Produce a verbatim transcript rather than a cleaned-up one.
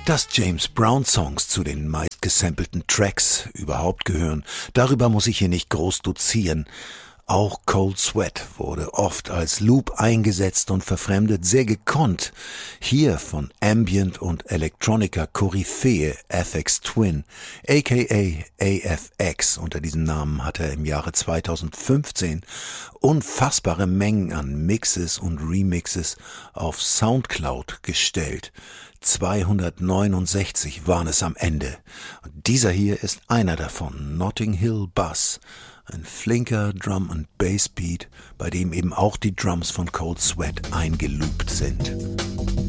Dass James Brown Songs zu den meistgesampelten Tracks überhaupt gehören, darüber muss ich hier nicht groß dozieren. Auch Cold Sweat wurde oft als Loop eingesetzt und verfremdet, sehr gekonnt. Hier von Ambient und Electronica Koryphäe Aphex Twin, aka A F X, unter diesem Namen hat er im Jahre zweitausendfünfzehn unfassbare Mengen an Mixes und Remixes auf Soundcloud gestellt. zweihundertneunundsechzig waren es am Ende. Und dieser hier ist einer davon, Notting Hill Buzz. Ein flinker Drum- and Bass-Beat, bei dem eben auch die Drums von Cold Sweat eingeloopt sind.